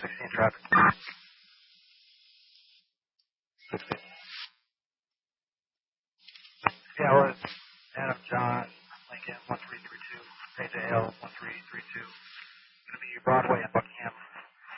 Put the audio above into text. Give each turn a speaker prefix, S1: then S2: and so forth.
S1: 16 traffic. 16. Dallas, Adam John, Lincoln, 1332, AJL, 1332. Going to be Broadway and Bucky.